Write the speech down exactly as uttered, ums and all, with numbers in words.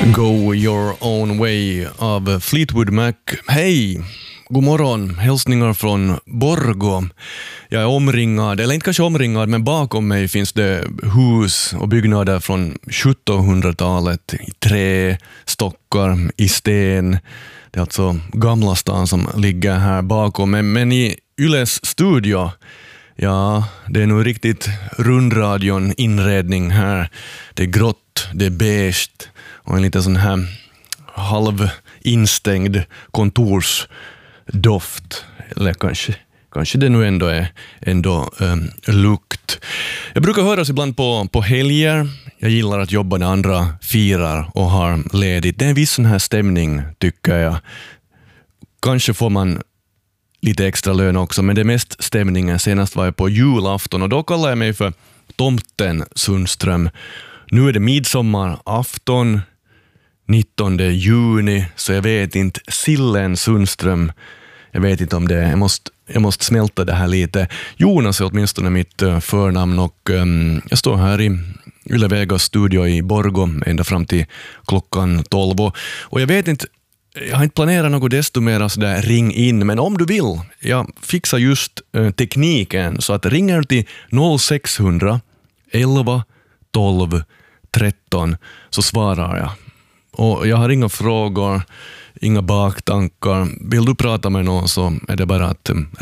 Go Your Own Way av Fleetwood Mac. Hej, god morgon. Hälsningar från Borgå. Jag är omringad, eller inte kanske omringad, men bakom mig finns det hus och byggnader från sjuttonhundratalet i trä, stockar, i sten. Det är alltså gamla stan som ligger här bakom mig. Men i Yles studio, ja, det är nog riktigt rundradion inredning här. Det är grått, det är beige och en liten sån här halv instängd kontorsdoft. Eller kanske, kanske det nu ändå är ändå, um, lukt. Jag brukar höras ibland på, på helger. Jag gillar att jobba när andra firar och har ledigt. Det är en viss sån här stämning, tycker jag. Kanske får man lite extra lön också, men det är mest stämningen. Senast var jag på julafton och då kallade jag mig för Tomten Sundström. Nu är det midsommarafton, nittonde juni, så jag vet inte. Sillen Sundström, jag vet inte om det är. Jag måste, jag måste smälta det här lite. Jonas är åtminstone mitt förnamn och um, jag står här i Yle Vegas studio i Borgå ända fram till klockan tolv. Och jag vet inte, jag har inte planerat något desto mer så där ring in, men om du vill, jag fixar just uh, tekniken så att ringer till noll sex hundra elva tolv tretton så svarar jag. Och jag har inga frågor, inga baktankar. Vill du prata med någon så är det bara att